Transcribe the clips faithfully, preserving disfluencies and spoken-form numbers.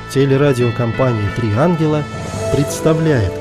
Телерадиокомпания «Три ангела» представляет.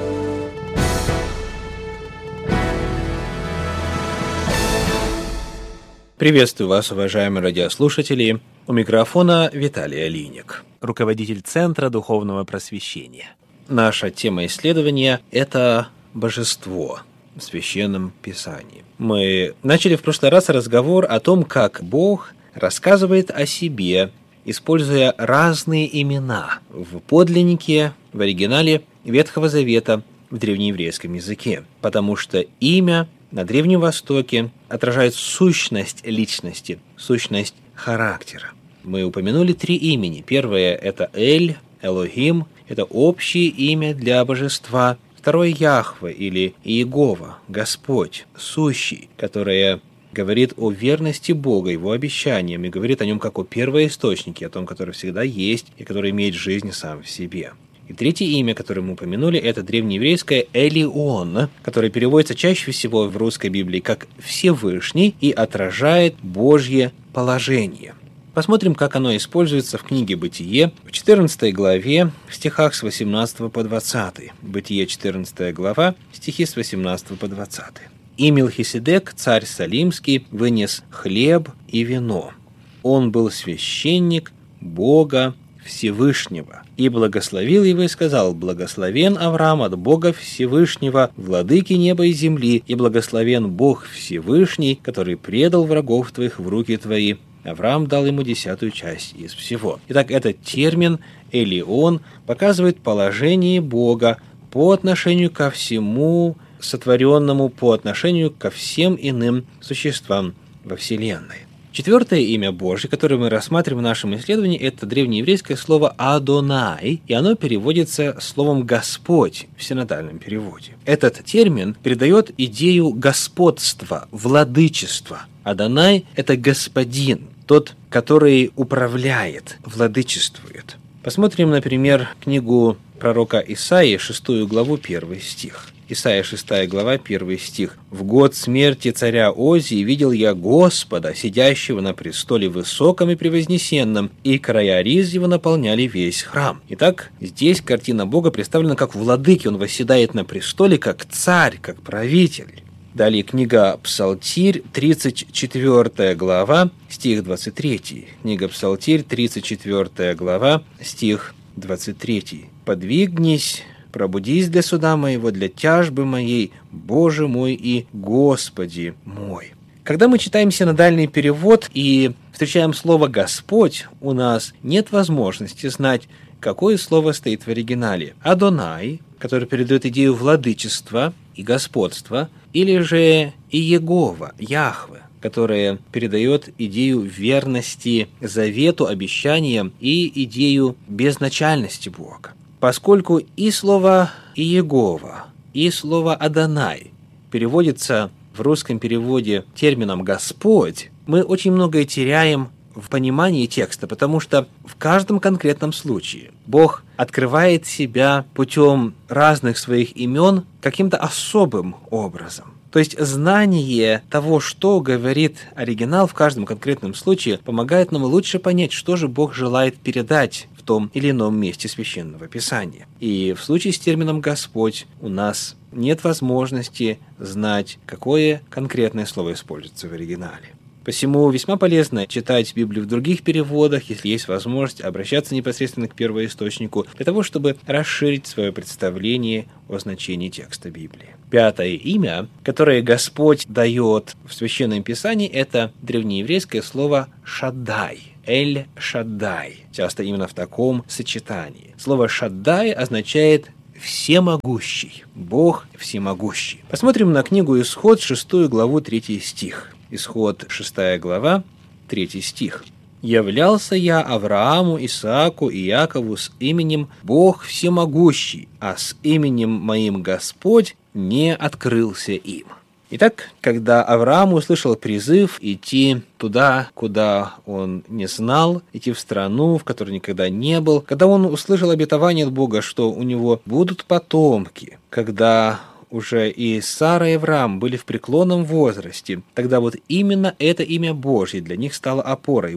Приветствую вас, уважаемые радиослушатели. У микрофона Виталий Алиник, руководитель Центра Духовного Просвещения. Наша тема исследования – это божество в Священном Писании. Мы начали в прошлый раз разговор о том, как Бог рассказывает о себе, используя разные имена в подлиннике, в оригинале Ветхого Завета в древнееврейском языке, потому что имя на Древнем Востоке отражает сущность личности, сущность характера. Мы упомянули три имени. Первое – это Эль, Элохим, это общее имя для божества. Второе – Яхве или Иегова, Господь, сущий, которое говорит о верности Бога, Его обещаниям, и говорит о Нем как о первоисточнике, о том, который всегда есть и который имеет жизнь сам в себе. И третье имя, которое мы упомянули, это древнееврейское Элион, которое переводится чаще всего в русской Библии как «Всевышний» и отражает Божье положение. Посмотрим, как оно используется в книге «Бытие» в четырнадцатой главе, в стихах с восемнадцатого по двадцатый. Бытие, четырнадцатая глава, стихи с восемнадцатого по двадцатый. «И Мелхиседек, царь Салимский, вынес хлеб и вино. Он был священник Бога Всевышнего, и благословил его и сказал: благословен Авраам от Бога Всевышнего, владыки неба и земли, и благословен Бог Всевышний, который предал врагов твоих в руки твои. Авраам дал ему десятую часть из всего». Итак, этот термин «Элион» показывает положение Бога по отношению ко всему сотворенному, по отношению ко всем иным существам во Вселенной. Четвертое имя Божье, которое мы рассматриваем в нашем исследовании, это древнееврейское слово «Адонай», и оно переводится словом «Господь» в синодальном переводе. Этот термин передает идею господства, владычества. Адонай – это господин, тот, который управляет, владычествует. Посмотрим, например, книгу пророка Исаии, шестую главу, первый стих. Исайя, шестая глава, первый стих. «В год смерти царя Озии видел я Господа, сидящего на престоле высоком и превознесенном, и края риз его наполняли весь храм». Итак, здесь картина Бога представлена как владыки, Он восседает на престоле как царь, как правитель. Далее книга Псалтирь, тридцать четвёртая глава, стих двадцать третий. Книга Псалтирь, тридцать четвёртая глава, стих двадцать третий. «Подвигнись, пробудись для суда моего, для тяжбы моей, Боже мой и Господи мой». Когда мы читаем синодальный перевод и встречаем слово «Господь», у нас нет возможности знать, какое слово стоит в оригинале. «Адонай», который передает идею владычества и господства, или же Иегова, Яхве, которая передает идею верности завету, обещаниям и идею безначальности Бога. Поскольку и слово «Иегова», и слово «Адонай» переводится в русском переводе термином «Господь», мы очень многое теряем в понимании текста, потому что в каждом конкретном случае Бог открывает себя путем разных своих имен каким-то особым образом. То есть знание того, что говорит оригинал в каждом конкретном случае, помогает нам лучше понять, что же Бог желает передать в том или ином месте Священного Писания. И в случае с термином «Господь» у нас нет возможности знать, какое конкретное слово используется в оригинале. Посему весьма полезно читать Библию в других переводах, если есть возможность обращаться непосредственно к первоисточнику, для того, чтобы расширить свое представление о значении текста Библии. Пятое имя, которое Господь дает в Священном Писании, это древнееврейское слово «Шаддай». Эль-Шаддай. Часто именно в таком сочетании. Слово «Шаддай» означает «всемогущий», Бог всемогущий. Посмотрим на книгу Исход, шестую главу, третий стих. Исход, шестая глава, третий стих. «Являлся я Аврааму, Исааку и Якову с именем Бог всемогущий, а с именем моим Господь не открылся им». Итак, когда Авраам услышал призыв идти туда, куда он не знал, идти в страну, в которой никогда не был, когда он услышал обетование от Бога, что у него будут потомки, когда уже и Сара, и Авраам были в преклонном возрасте, тогда вот именно это имя Божье для них стало опорой. Бог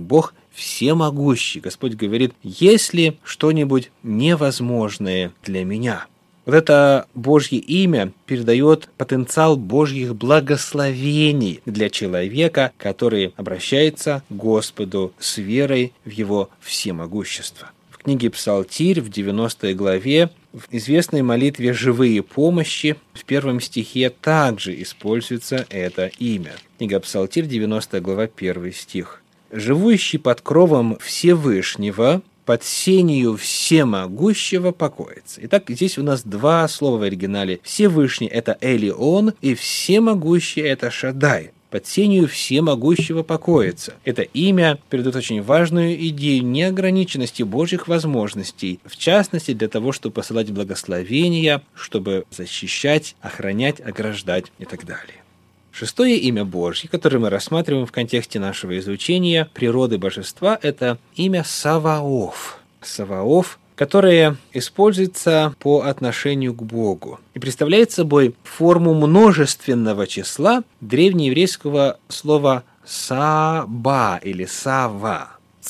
всемогущий. Господь говорит: есть ли что-нибудь невозможное для меня? Вот это Божье имя передает потенциал Божьих благословений для человека, который обращается к Господу с верой в Его всемогущество. В книге Псалтирь в девяностой главе в известной молитве «Живые помощи» в первом стихе также используется это имя. Книга Псалтирь, девяностая глава, первый стих. «Живущий под кровом Всевышнего, под сенью всемогущего покоится». Итак, здесь у нас два слова в оригинале. Всевышний – это Элион, и всемогущий – это Шаддай. Под сенью всемогущего покоится. Это имя передает очень важную идею неограниченности Божьих возможностей, в частности, для того, чтобы посылать благословения, чтобы защищать, охранять, ограждать и так далее. Шестое имя Божье, которое мы рассматриваем в контексте нашего изучения природы божества, это имя Саваоф. Саваоф, которое используется по отношению к Богу и представляет собой форму множественного числа древнееврейского слова «саба» или «сава».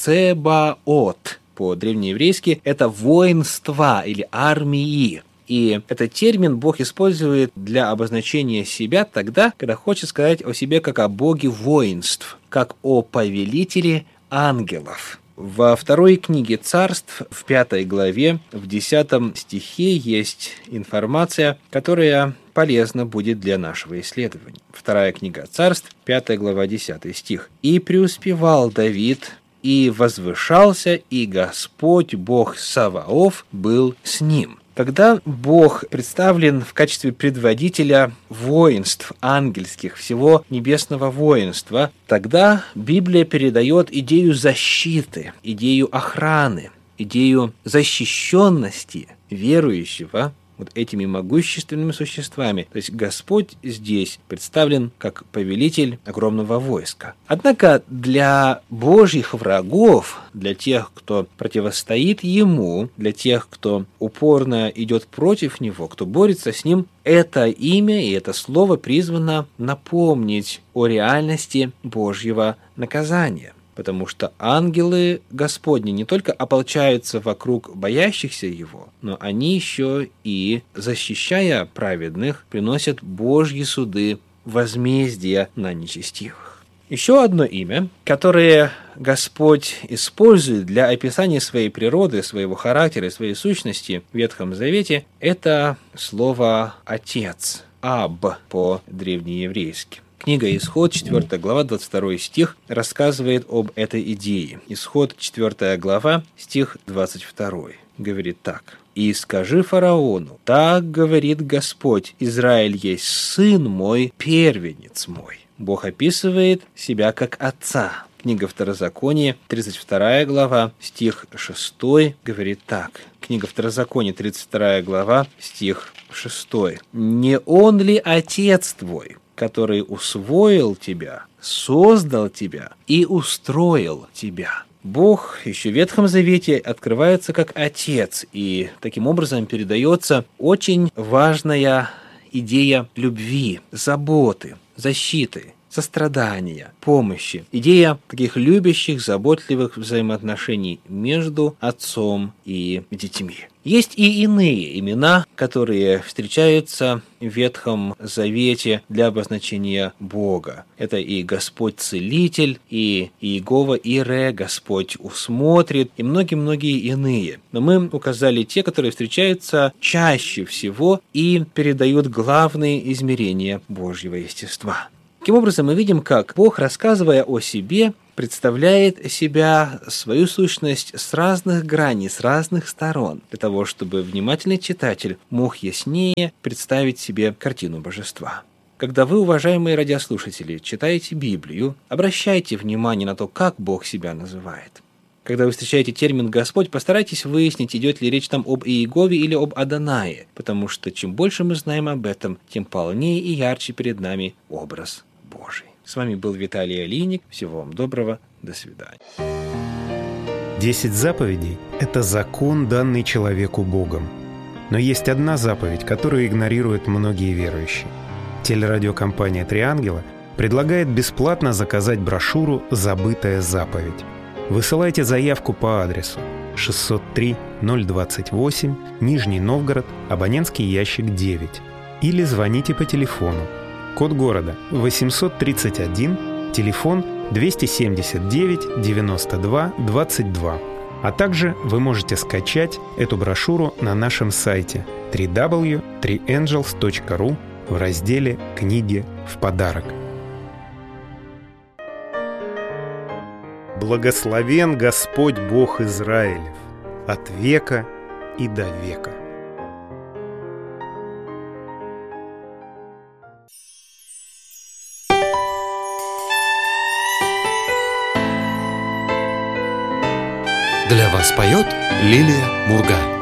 «Цебаот» по-древнееврейски – это воинства или армии. И этот термин Бог использует для обозначения себя тогда, когда хочет сказать о себе как о Боге воинств, как о повелителе ангелов. Во второй книге Царств, в пятой главе, в десятом стихе есть информация, которая полезна будет для нашего исследования. Вторая книга Царств, пятая глава, десятый стих. «И преуспевал Давид, и возвышался, и Господь, Бог Саваоф, был с ним». Когда Бог представлен в качестве предводителя воинств ангельских, всего небесного воинства, тогда Библия передает идею защиты, идею охраны, идею защищенности верующего вот этими могущественными существами. То есть Господь здесь представлен как повелитель огромного войска. Однако для Божьих врагов, для тех, кто противостоит Ему, для тех, кто упорно идет против Него, кто борется с Ним, это имя и это слово призвано напомнить о реальности Божьего наказания. Потому что ангелы Господни не только ополчаются вокруг боящихся Его, но они еще и, защищая праведных, приносят Божьи суды, возмездия на нечестивых. Еще одно имя, которое Господь использует для описания своей природы, своего характера и своей сущности в Ветхом Завете, это слово «отец», «аб» по-древнееврейски. Книга Исход, четвёртая глава, двадцать второй стих, рассказывает об этой идее. Исход, четвёртая глава, стих двадцать второй, говорит так. «И скажи фараону, так говорит Господь, Израиль есть сын мой, первенец мой». Бог описывает себя как отца. Книга Второзакония, тридцать вторая глава, стих шестой, говорит так. Книга Второзакония, тридцать вторая глава, стих шестой. «Не он ли отец твой, который усвоил тебя, создал тебя и устроил тебя?» Бог еще в Ветхом Завете открывается как Отец, и таким образом передается очень важная идея любви, заботы, защиты, сострадания, помощи. Идея таких любящих, заботливых взаимоотношений между отцом и детьми. Есть и иные имена, которые встречаются в Ветхом Завете для обозначения Бога. Это и Господь Целитель, и Иегова Ире, Господь Усмотрит, и многие-многие иные. Но мы указали те, которые встречаются чаще всего и передают главные измерения Божьего естества. Таким образом, мы видим, как Бог, рассказывая о себе, представляет себя, свою сущность с разных граней, с разных сторон, для того, чтобы внимательный читатель мог яснее представить себе картину божества. Когда вы, уважаемые радиослушатели, читаете Библию, обращайте внимание на то, как Бог себя называет. Когда вы встречаете термин «Господь», постарайтесь выяснить, идет ли речь там об Иегове или об Адонае, потому что чем больше мы знаем об этом, тем полнее и ярче перед нами образ Божий. С вами был Виталий Алиник. Всего вам доброго. До свидания. Десять заповедей – это закон, данный человеку Богом. Но есть одна заповедь, которую игнорируют многие верующие. Телерадиокомпания «Три ангела» предлагает бесплатно заказать брошюру «Забытая заповедь». Высылайте заявку по адресу шестьсот три ноль двадцать восемь, Нижний Новгород, абонентский ящик девять. Или звоните по телефону. Код города восемьсот тридцать один, телефон двести семьдесят девять девяносто два двадцать два. А также вы можете скачать эту брошюру на нашем сайте дабл ю дабл ю дабл ю точка три энджелс точка ру в разделе «Книги в подарок». Благословен Господь Бог Израилев от века и до века. Для вас поет Лилия Мурга.